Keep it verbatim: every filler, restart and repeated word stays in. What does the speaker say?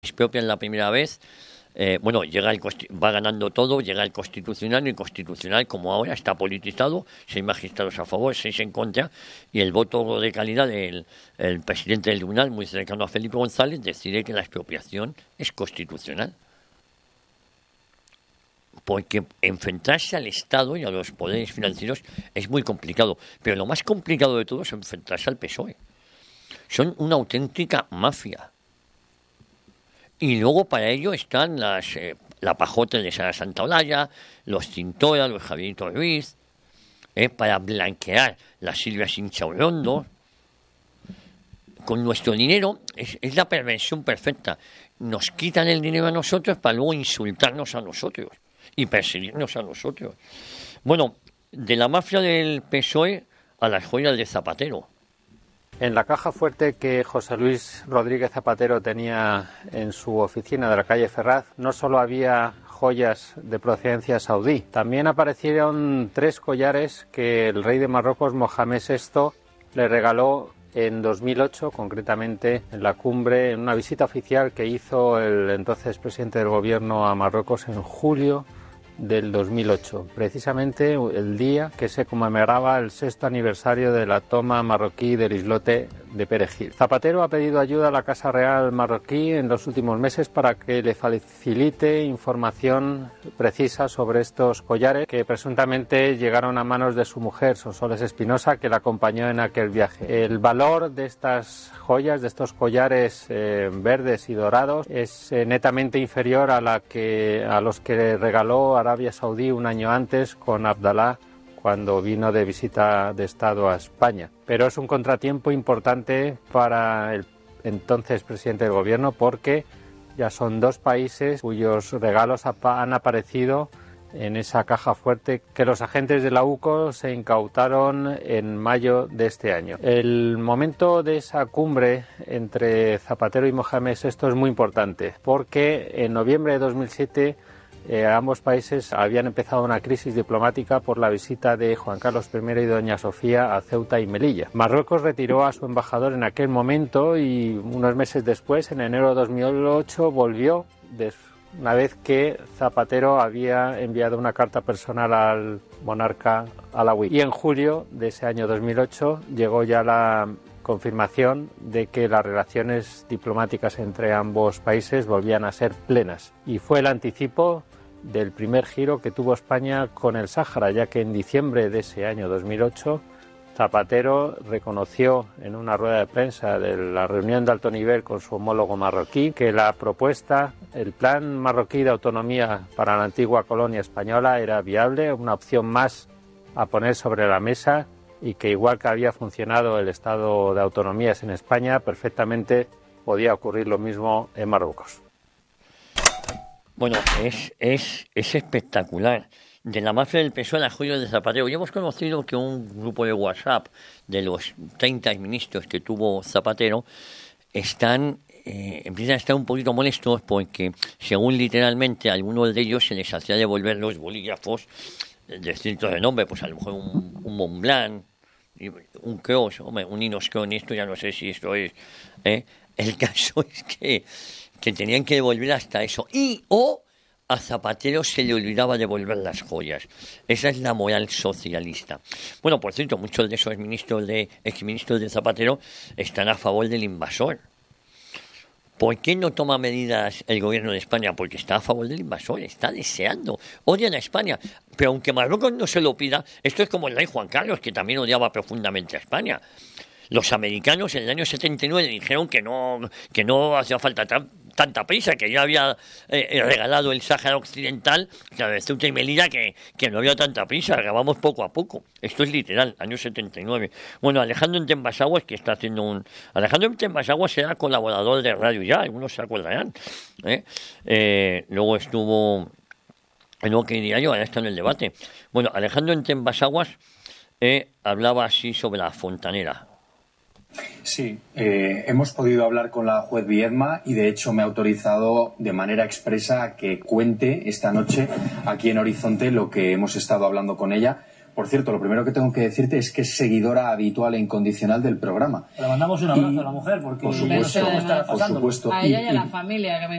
expropian la primera vez, eh, bueno, llega el va ganando todo, llega el Constitucional, y el Constitucional, como ahora, está politizado, seis magistrados a favor, seis en contra, y el voto de calidad del el presidente del tribunal, muy cercano a Felipe González, decide que la expropiación es constitucional. Porque enfrentarse al Estado y a los poderes financieros es muy complicado, pero lo más complicado de todo es enfrentarse al P S O E. Son una auténtica mafia. Y luego para ello están las eh, la Pajote de Sara Santaolalla, los Cintora, los Javierito Ruiz, eh, para blanquear la Silvia Sinchaurrondo. Con nuestro dinero es, es la perversión perfecta. Nos quitan el dinero a nosotros para luego insultarnos a nosotros y perseguirnos a nosotros. Bueno, de la mafia del P S O E a las joyas de Zapatero. En la caja fuerte que José Luis Rodríguez Zapatero tenía en su oficina de la calle Ferraz, no solo había joyas de procedencia saudí, también aparecieron tres collares que el rey de Marruecos, Mohamed sexto, le regaló en dos mil ocho, concretamente en la cumbre, en una visita oficial que hizo el entonces presidente del gobierno a Marruecos en julio del dos mil ocho, precisamente el día que se conmemoraba el sexto aniversario de la toma marroquí del islote de Perejil. Zapatero ha pedido ayuda a la Casa Real marroquí en los últimos meses para que le facilite información precisa sobre estos collares que presuntamente llegaron a manos de su mujer, Sonsoles Espinosa, que la acompañó en aquel viaje. El valor de estas joyas, de estos collares eh, verdes y dorados, es eh, netamente inferior a, la que, a los que regaló Arabia Saudí un año antes con Abdalá, cuando vino de visita de Estado a España. Pero es un contratiempo importante para el entonces presidente del gobierno, porque ya son dos países cuyos regalos han aparecido en esa caja fuerte que los agentes de la U C O se incautaron en mayo de este año. El momento de esa cumbre entre Zapatero y Mohamed sexto es muy importante, porque en noviembre de dos mil siete Eh, ambos países habían empezado una crisis diplomática por la visita de Juan Carlos primero y doña Sofía a Ceuta y Melilla. Marruecos retiró a su embajador en aquel momento y unos meses después, en enero de dos mil ocho, volvió, una vez que Zapatero había enviado una carta personal al monarca alauí. Y en julio de ese año dos mil ocho llegó ya la confirmación de que las relaciones diplomáticas entre ambos países volvían a ser plenas. Y fue el anticipo del primer giro que tuvo España con el Sáhara, ya que en diciembre de ese año dos mil ocho Zapatero reconoció en una rueda de prensa de la reunión de alto nivel con su homólogo marroquí que la propuesta, el plan marroquí de autonomía para la antigua colonia española era viable, una opción más a poner sobre la mesa, y que igual que había funcionado el estado de autonomías en España, perfectamente podía ocurrir lo mismo en Marruecos. Bueno, es, es, es espectacular. De la mafia del P S O E a las joyas de Zapatero. Ya hemos conocido que un grupo de WhatsApp de los treinta ministros que tuvo Zapatero están eh, empiezan a estar un poquito molestos porque, según literalmente, a algunos de ellos se les hacía devolver los bolígrafos de ciertos de nombre, pues a lo mejor un, un Montblanc, un Cross, hombre, un Inoscron, esto ya no sé si esto es. ¿eh? El caso es que, que tenían que devolver hasta eso. Y o a Zapatero se le olvidaba devolver las joyas. Esa es la moral socialista. Bueno, por cierto, muchos de esos ministros de, exministros de Zapatero están a favor del invasor. ¿Por qué no toma medidas el gobierno de España? Porque está a favor del invasor, está deseando, odian a España. Pero aunque Marruecos no se lo pida, esto es como el rey Juan Carlos, que también odiaba profundamente a España. Los americanos en el año setenta y nueve dijeron que no, que no hacía falta tan, tanta prisa, que ya había eh, regalado el Sáhara Occidental, que de Ceuta y Melilla, que, que no había tanta prisa, acabamos poco a poco. Esto es literal, año setenta y nueve. Bueno, Alejandro Entembasaguas, que está haciendo un... Alejandro Entembasaguas era colaborador de Radio Ya, algunos se acordarán. ¿eh? Eh, luego estuvo en OK Diario, ahora está en el debate. Bueno, Alejandro Entembasaguas eh, hablaba así sobre la fontanera. Sí, eh, hemos podido hablar con la juez Viedma y de hecho me ha autorizado de manera expresa a que cuente esta noche aquí en Horizonte lo que hemos estado hablando con ella, Por cierto, lo primero que tengo que decirte es que es seguidora habitual e incondicional del programa. Le mandamos un abrazo y, a la mujer porque por supuesto, no sé cómo está pasando. Por supuesto. A ella y, y a la familia, que me